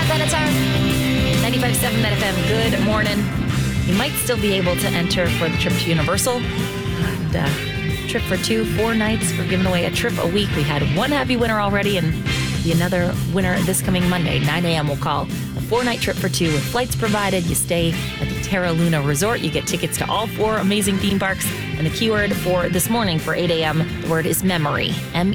then it's our 95.7 Met FM. Good morning. You might still be able to enter for the trip to Universal. And, trip for 4 nights. We're giving away a trip a week. We had one happy winner already and be another winner this coming Monday. 9 a.m. we'll call. A 4-night trip for 2 with flights provided. You stay at the Terra Luna Resort. You get tickets to all 4 amazing theme parks. And the keyword for this morning for 8 a.m., the word is memory.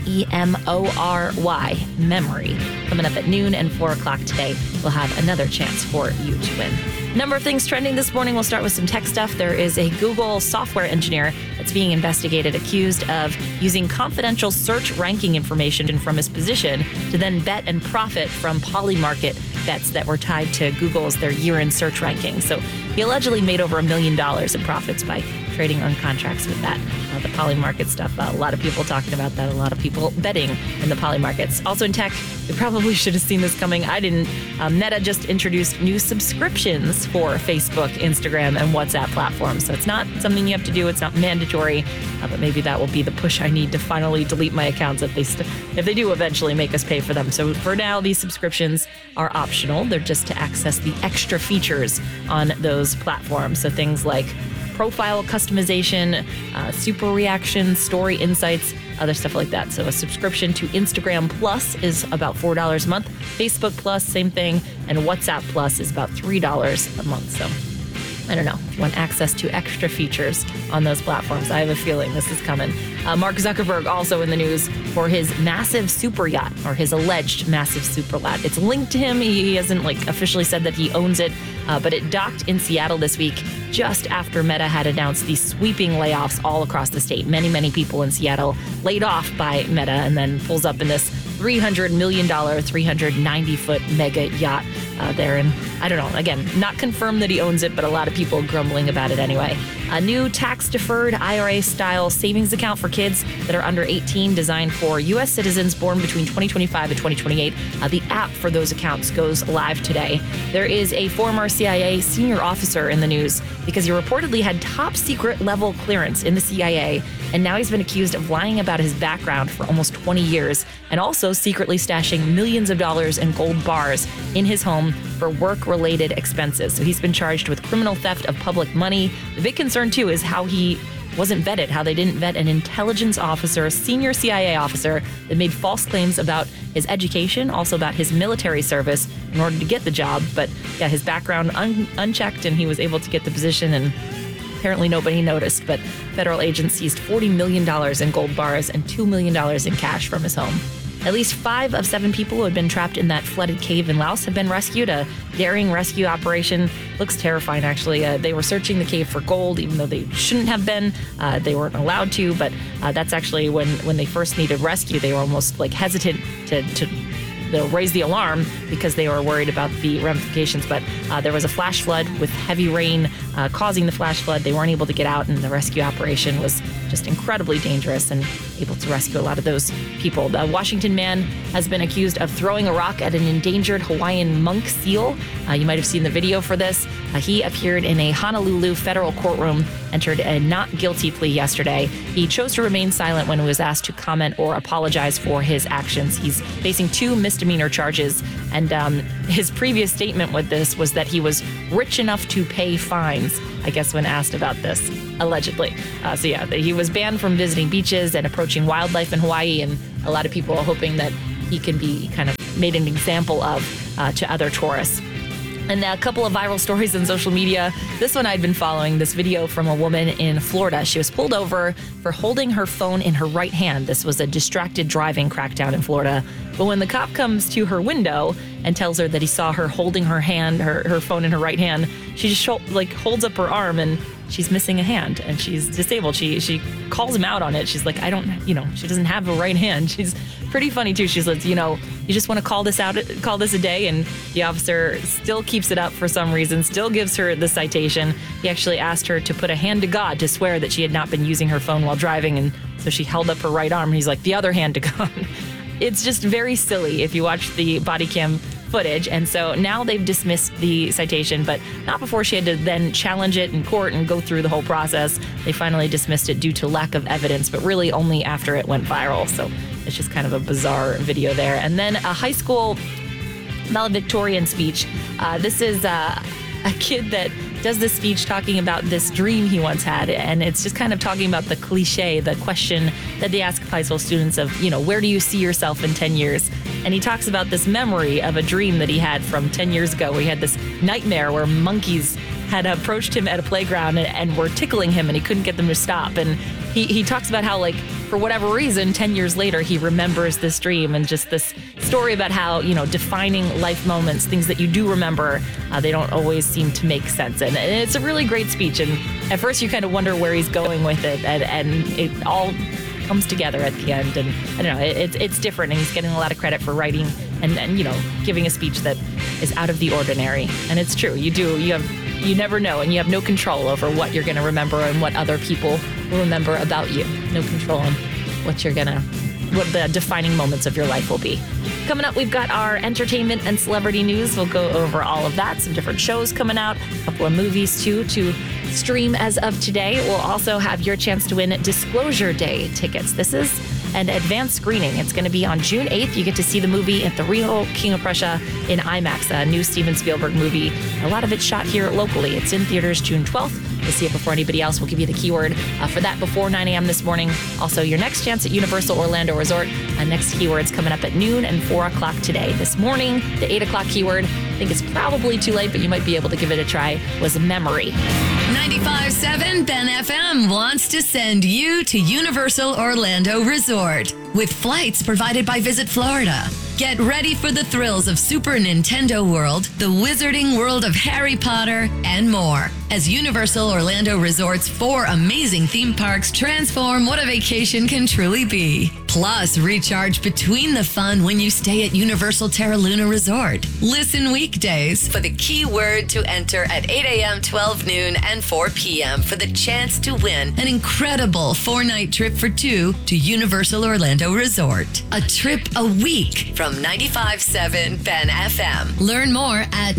MEMORY. Memory. Coming up at noon and 4 o'clock today, we'll have another chance for you to win. Number of things trending this morning. We'll start with some tech stuff. There is a Google software engineer that's being investigated, accused of using confidential search ranking information from his position to then bet and profit from Polymarket bets that were tied to their year-end search ranking. So he allegedly made over $1 million in profits by trading on contracts with that. The Polymarket stuff, a lot of people talking about that, a lot of people betting in the Polymarkets. Also in tech, we probably should have seen this coming. I didn't. Meta just introduced new subscriptions for Facebook, Instagram, and WhatsApp platforms. So it's not something you have to do. It's not mandatory, but maybe that will be the push I need to finally delete my accounts if they do eventually make us pay for them. So for now, these subscriptions are optional. They're just to access the extra features on those platforms. So things like profile customization, super reactions, story insights, other stuff like that. So a subscription to Instagram Plus is about $4 a month. Facebook Plus, same thing. And WhatsApp Plus is about $3 a month. So I don't know if you want access to extra features on those platforms. I have a feeling this is coming. Mark Zuckerberg also in the news for his massive super yacht, or his alleged massive super yacht. It's linked to him. He hasn't officially said that he owns it, but it docked in Seattle this week just after Meta had announced these sweeping layoffs all across the state. Many, many people in Seattle laid off by Meta, and then pulls up in this $300 million, 390-foot mega yacht there. And I don't know, again, not confirmed that he owns it, but a lot of people grumbling about it anyway. A new tax-deferred IRA-style savings account for kids that are under 18, designed for U.S. citizens born between 2025 and 2028. The app for those accounts goes live today. There is a former CIA senior officer in the news because he reportedly had top-secret level clearance in the CIA, and now he's been accused of lying about his background for almost 20 years, and also secretly stashing millions of dollars in gold bars in his home for work-related expenses. So he's been charged with criminal theft of public money. The big concern, too, is how he wasn't vetted, how they didn't vet an intelligence officer, a senior CIA officer that made false claims about his education, also about his military service in order to get the job. But yeah, his background unchecked, and he was able to get the position, and apparently nobody noticed. But federal agents seized $40 million in gold bars and $2 million in cash from his home. At least 5 of 7 people who had been trapped in that flooded cave in Laos have been rescued. A daring rescue operation. Looks terrifying, actually. They were searching the cave for gold, even though they shouldn't have been. They weren't allowed to, but that's actually when they first needed rescue, they were almost hesitant to raise the alarm because they were worried about the ramifications. But there was a flash flood with heavy rain causing the flash flood. They weren't able to get out, and the rescue operation was just incredibly dangerous and able to rescue a lot of those people. The Washington man has been accused of throwing a rock at an endangered Hawaiian monk seal. You might have seen the video for this. He appeared in a Honolulu federal courtroom, entered a not guilty plea yesterday. He chose to remain silent when he was asked to comment or apologize for his actions. He's facing 2 misdemeanor charges, and his previous statement with this was that he was rich enough to pay fines, I guess, when asked about this, allegedly. So yeah, he was banned from visiting beaches and approaching wildlife in Hawaii, and a lot of people are hoping that he can be kind of made an example of to other tourists. And a couple of viral stories on social media. This one I'd been following, this video from a woman in Florida. She was pulled over for holding her phone in her right hand. This was a distracted driving crackdown in Florida. But when the cop comes to her window and tells her that he saw her holding her phone in her right hand, she just holds up her arm, and she's missing a hand, and she's disabled. She calls him out on it. She's like, she doesn't have a right hand. She's pretty funny too. She's like, you just want to call this a day. And the officer still keeps it up for some reason, still gives her the citation. He actually asked her to put a hand to God to swear that she had not been using her phone while driving. And so she held up her right arm, and he's like, the other hand to God. It's just very silly if you watch the body cam footage. And so now they've dismissed the citation, but not before she had to then challenge it in court and go through the whole process. They finally dismissed it due to lack of evidence, but really only after it went viral. So it's just kind of a bizarre video there. And then a high school valedictorian speech. This is a kid that does this speech talking about this dream he once had, and it's just kind of talking about the cliche, the question that they ask high school students of, where do you see yourself in 10 years? And he talks about this memory of a dream that he had from 10 years ago, where he had this nightmare where monkeys had approached him at a playground and were tickling him, and he couldn't get them to stop. And he talks about how, for whatever reason, 10 years later, he remembers this dream, and just this story about how, defining life moments, things that you do remember, they don't always seem to make sense. And it's a really great speech. And at first you kind of wonder where he's going with it, and it all comes together at the end. And I don't know, it's different, and he's getting a lot of credit for writing and giving a speech that is out of the ordinary. And it's true. You never know, and you have no control over what you're going to remember and what other people will remember about you. No control on what the defining moments of your life will be. Coming up, we've got our entertainment and celebrity news. We'll go over all of that, some different shows coming out, a couple of movies too to stream as of today. We'll also have your chance to win Disclosure Day tickets. This is an advanced screening. It's going to be on June 8th. You get to see the movie at the Real King of Prussia in IMAX, a new Steven Spielberg movie. A lot of it's shot here locally. It's in theaters June 12th. To see it before anybody else, we'll give you the keyword for that before 9 a.m. this morning. Also, your next chance at Universal Orlando Resort. Next keyword's coming up at noon and 4 o'clock today. This morning, the 8 o'clock keyword, I think it's probably too late, but you might be able to give it a try, was memory. 95.7 Ben FM wants to send you to Universal Orlando Resort with flights provided by Visit Florida. Get ready for the thrills of Super Nintendo World, the Wizarding World of Harry Potter, and more, as Universal Orlando Resort's 4 amazing theme parks transform what a vacation can truly be. Plus, recharge between the fun when you stay at Universal Terra Luna Resort. Listen weekdays for the keyword to enter at 8 a.m., 12 noon, and 4 p.m. for the chance to win an incredible 4-night trip for 2 to Universal Orlando Resort. A trip a week from 95.7 Ben FM. Learn more at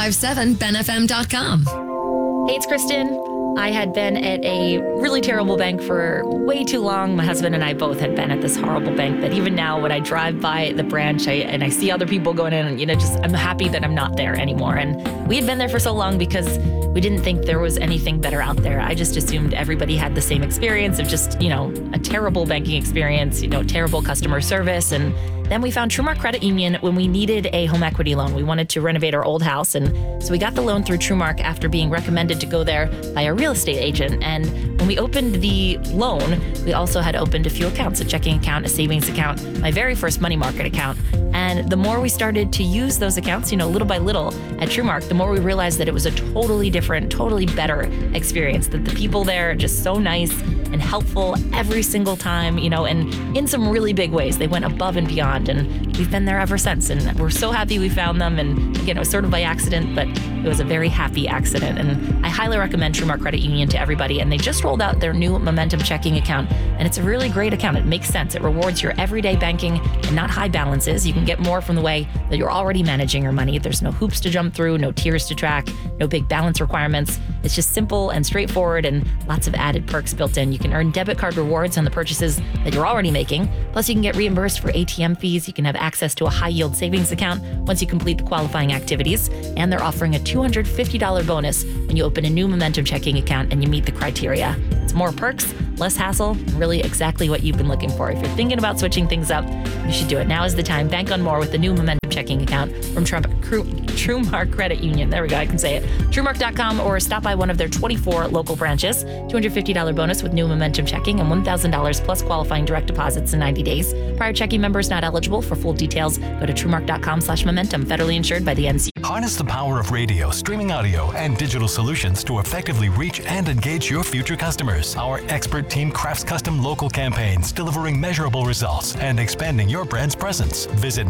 957benfm.com. Hey, it's Kristen. I had been at a really terrible bank for way too long. My husband and I both had been at this horrible bank that even now when I drive by the branch and I see other people going in, and I'm happy that I'm not there anymore. And we had been there for so long because we didn't think there was anything better out there. I just assumed everybody had the same experience of just, a terrible banking experience, terrible customer service. And then we found TrueMark Credit Union when we needed a home equity loan. We wanted to renovate our old house, and so we got the loan through TrueMark after being recommended to go there by a real estate agent. And when we opened the loan, we also had opened a few accounts, a checking account, a savings account, my very first money market account. And the more we started to use those accounts, little by little at TrueMark, the more we realized that it was a totally different, totally better experience, that the people there are just so nice and helpful every single time, and in some really big ways. They went above and beyond, and we've been there ever since. And we're so happy we found them. And again, it was sort of by accident, but it was a very happy accident. And I highly recommend TrueMark Credit Union to everybody. And they just rolled out their new Momentum checking account. And it's a really great account. It makes sense. It rewards your everyday banking and not high balances. You can get more from the way that you're already managing your money. There's no hoops to jump through, no tiers to track, no big balance requirements. It's just simple and straightforward, and lots of added perks built in. You can earn debit card rewards on the purchases that you're already making. Plus, you can get reimbursed for ATM fees. You can have access to a high-yield savings account once you complete the qualifying activities. And they're offering a $250 bonus when you open a new Momentum checking account and you meet the criteria. It's more perks, less hassle, and really exactly what you've been looking for. If you're thinking about switching things up, you should do it. Now is the time. Bank on more with the new Momentum checking account from TrueMark Credit Union. There we go. I can say it. TrueMark.com, or stop by one of their 24 local branches. $250 bonus with new Momentum checking and $1,000 plus qualifying direct deposits in 90 days. Prior checking members not eligible. For full details, go to TrueMark.com/momentum. Federally insured by the NC. Harness the power of radio, streaming audio, and digital solutions to effectively reach and engage your future customers. Our expert team crafts custom local campaigns, delivering measurable results and expanding your brand's presence. Visit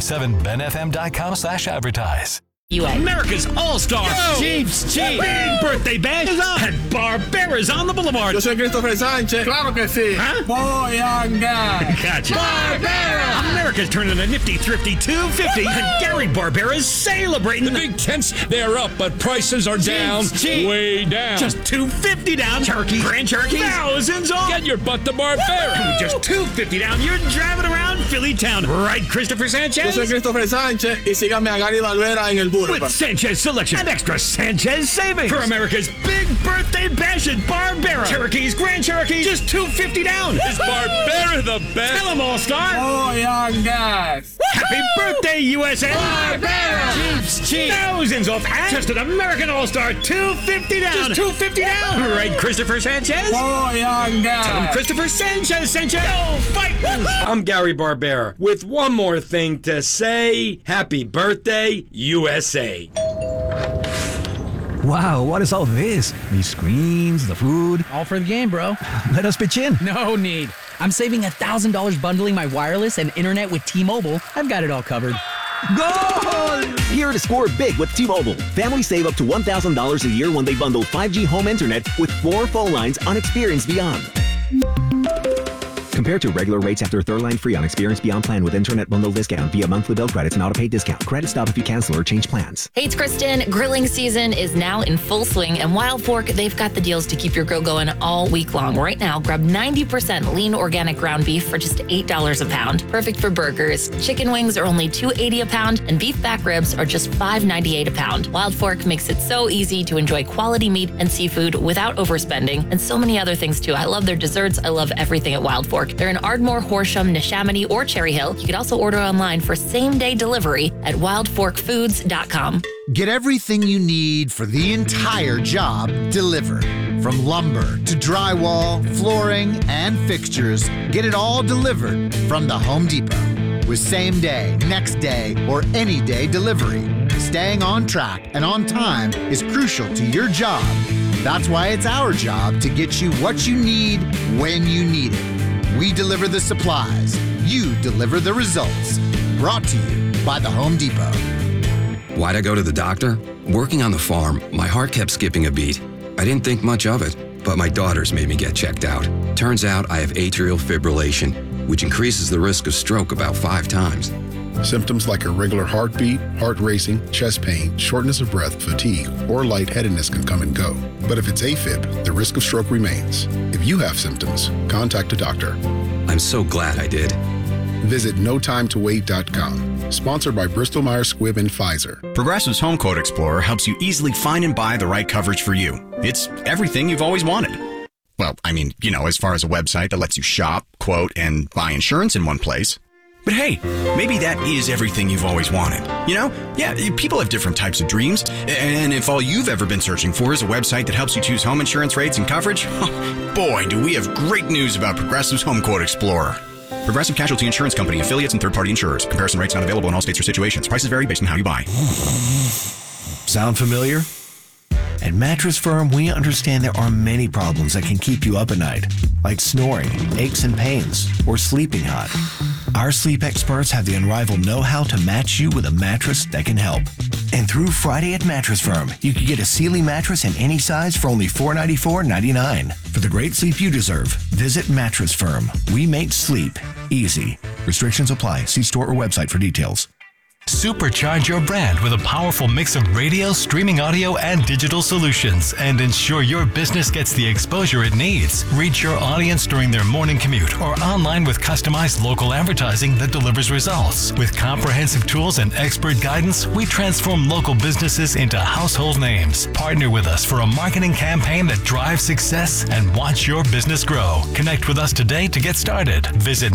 957benfm.com/advertise. America's All-Star Chiefs birthday bash is on, and Barbera's on the Boulevard. Yo soy Christopher Sanchez. Claro que sí. Huh? Boyanga. Gotcha. Barbera. America's turning a nifty thrifty 250, and Gary Barbera's celebrating. The big tents, they're up, but prices are down. Way down. Just $250 down. Turkey, Grand Cherokee, thousands off. Get your butt to Barbera. Just $250 down. You're driving around Philly town. Right, Christopher Sanchez? Yo soy Christopher Sánchez y síganme a Gary Valvera en el Boulevard. With Sanchez Selection and extra Sanchez savings. For America's big birthday bash at Barbera. Cherokees, Grand Cherokee, just $2.50 down. Is Barbera the best? Tell them, All-Star. Oh, young guys. Happy birthday, USA. Barbera. Cheap. Thousands off and just an American All-Star, $2.50 down. Just $2.50 down. Right, Christopher Sanchez? Oh, young guys. Tell them Christopher Sanchez sent you. Go fight. I'm Gary Barbera with one more thing to say. Happy birthday, USA. Wow, what is all this? These screens, the food. All for the game, bro. Let us pitch in. No need. I'm saving $1,000 bundling my wireless and internet with T-Mobile. I've got it all covered. Goal! Here to score big with T-Mobile. Families save up to $1,000 a year when they bundle 5G home internet with 4 phone lines on Experience Beyond. Compared to regular rates after third line free on Experience Beyond plan with internet bundle discount via monthly bill credits and auto-pay discount. Credit stop if you cancel or change plans. Hey, it's Kristen. Grilling season is now in full swing, and Wild Fork, they've got the deals to keep your grill going all week long. Right now, grab 90% lean organic ground beef for just $8 a pound. Perfect for burgers. Chicken wings are only $2.80 a pound, and beef back ribs are just $5.98 a pound. Wild Fork makes it so easy to enjoy quality meat and seafood without overspending, and so many other things too. I love their desserts. I love everything at Wild Fork. They're in Ardmore, Horsham, Neshaminy, or Cherry Hill. You can also order online for same-day delivery at wildforkfoods.com. Get everything you need for the entire job delivered. From lumber to drywall, flooring, and fixtures, get it all delivered from the Home Depot. With same-day, next-day, or any-day delivery, staying on track and on time is crucial to your job. That's why it's our job to get you what you need when you need it. We deliver the supplies. You deliver the results. Brought to you by the Home Depot. Why'd I go to the doctor? Working on the farm, my heart kept skipping a beat. I didn't think much of it, but my daughters made me get checked out. Turns out I have atrial fibrillation, which increases the risk of stroke about 5 times. Symptoms like irregular heartbeat, heart racing, chest pain, shortness of breath, fatigue, or lightheadedness can come and go. But if it's AFib, the risk of stroke remains. If you have symptoms, contact a doctor. I'm so glad I did. Visit notimetowait.com. Sponsored by Bristol Myers Squibb and Pfizer. Progressive's Home Quote Explorer helps you easily find and buy the right coverage for you. It's everything you've always wanted. Well, I mean, as far as a website that lets you shop, quote, and buy insurance in one place. But hey, maybe that is everything you've always wanted. Yeah, people have different types of dreams. And if all you've ever been searching for is a website that helps you choose home insurance rates and coverage, boy, do we have great news about Progressive's Home Quote Explorer. Progressive Casualty Insurance Company, affiliates, and third-party insurers. Comparison rates not available in all states or situations. Prices vary based on how you buy. Sound familiar? At Mattress Firm, we understand there are many problems that can keep you up at night, like snoring, aches and pains, or sleeping hot. Our sleep experts have the unrivaled know-how to match you with a mattress that can help. And through Friday at Mattress Firm, you can get a Sealy mattress in any size for only $494.99. For the great sleep you deserve, visit Mattress Firm. We make sleep easy. Restrictions apply. See store or website for details. Supercharge your brand with a powerful mix of radio, streaming audio, and digital solutions, and ensure your business gets the exposure it needs. Reach your audience during their morning commute or online with customized local advertising that delivers results. With comprehensive tools and expert guidance, we transform local businesses into household names. Partner with us for a marketing campaign that drives success and watch your business grow. Connect with us today to get started. Visit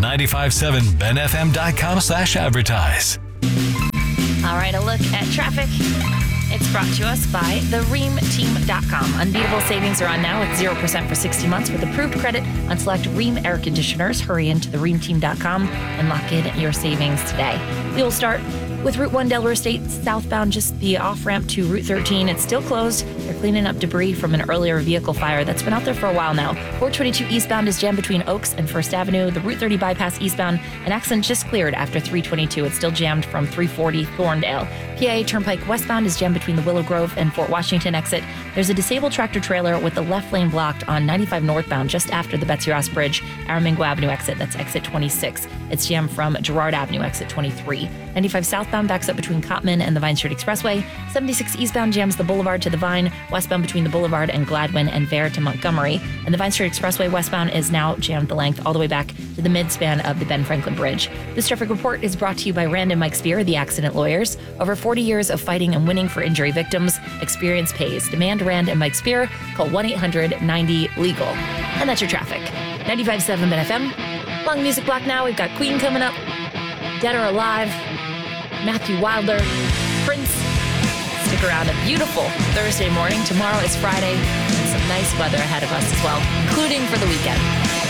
957benfm.com/advertise. All right, a look at traffic. It's brought to us by thereamteam.com. Unbeatable savings are on now with 0% for 60 months with approved credit on select Rheem air conditioners. Hurry into thereamteam.com and lock in your savings today. We will start with Route 1 Delaware State southbound, just the off-ramp to Route 13. It's still closed. They're cleaning up debris from an earlier vehicle fire that's been out there for a while now. 422 eastbound is jammed between Oaks and First Avenue. The Route 30 bypass eastbound, an accident just cleared after 322. It's still jammed from 340 Thorndale. PIA Turnpike westbound is jammed between the Willow Grove and Fort Washington exit. There's a disabled tractor trailer with the left lane blocked on 95 northbound just after the Betsy Ross Bridge, Aramingo Avenue exit. That's exit 26. It's jammed from Girard Avenue, exit 23. 95 southbound backs up between Cottman and the Vine Street Expressway. 76 eastbound jams the Boulevard to the Vine, westbound between the Boulevard and Gladwin and Vare to Montgomery. And the Vine Street Expressway westbound is now jammed the length all the way back to the mid-span of the Ben Franklin Bridge. This traffic report is brought to you by Rand and Mike Spear, the accident lawyers. Over 40 years of fighting and winning for injury victims. Experience pays. Demand Rand and Mike Spear. Call 1-800-90-LEGAL. And that's your traffic. 95.7 Ben FM. Long music block now. We've got Queen coming up. Dead or Alive. Matthew Wilder. Prince. Stick around. A beautiful Thursday morning. Tomorrow is Friday. And some nice weather ahead of us as well, including for the weekend.